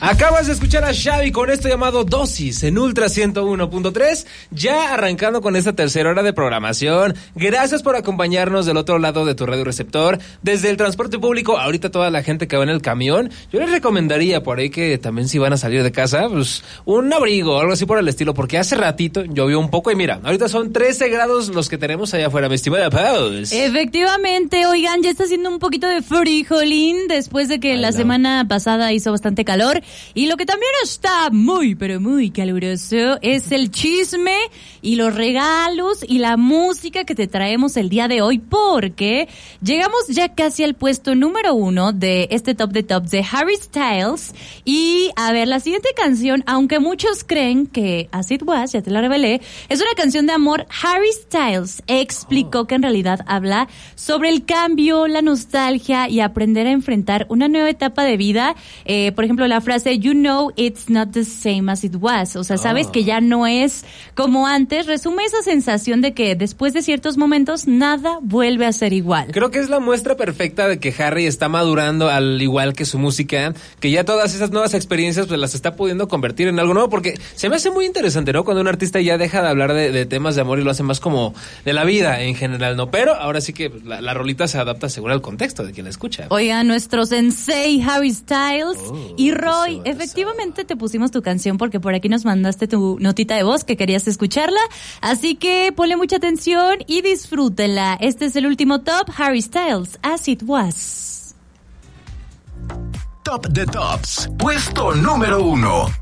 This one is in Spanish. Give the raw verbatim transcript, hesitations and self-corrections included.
Acabas de escuchar a Xavi con esto llamado Dosis en Ultra ciento uno punto tres, ya arrancando con esta tercera hora de programación. Gracias por acompañarnos del otro lado de tu radio receptor, desde el transporte público. Ahorita toda la gente que va en el camión, yo les recomendaría por ahí que también si van a salir de casa, pues un abrigo o algo así por el estilo, porque hace ratito llovió un poco y mira, ahorita son trece grados los que tenemos allá afuera, mi estimada Paus. Efectivamente, oigan, ya está haciendo un poquito de frijolín después de que Ay, la no. semana pasada hizo bastante calor. Y lo que también está muy, pero muy caluroso es el chisme y los regalos y la música que te traemos el día de hoy, porque llegamos ya casi al puesto número uno de este top de tops de Harry Styles. Y a ver, la siguiente canción, aunque muchos creen que As It Was, ya te la revelé, es una canción de amor. Harry Styles explicó oh. que en realidad habla sobre el cambio, la nostalgia y aprender a enfrentar una nueva etapa de vida. Eh, por ejemplo, la frase You know it's not the same as it was. O sea, sabes oh. que ya no es como antes. Resume esa sensación de que después de ciertos momentos nada vuelve a ser igual. Creo que es la muestra perfecta de que Harry está madurando al igual que su música, que ya todas esas nuevas experiencias pues las está pudiendo convertir en algo nuevo, porque se me hace muy interesante, ¿no? Cuando un artista ya deja de hablar de, de temas de amor y lo hace más como de la vida en general, ¿no? Pero ahora sí que la, la rolita se adapta según el contexto de quien la escucha. Oiga, nuestro sensei Harry Styles oh, y Roy, efectivamente te pusimos tu canción porque por aquí nos mandaste tu notita de voz que querías escucharla, así que ponle mucha atención y disfrútenla. Este es el último top, Harry Styles, As It Was. Top de Tops, puesto número uno.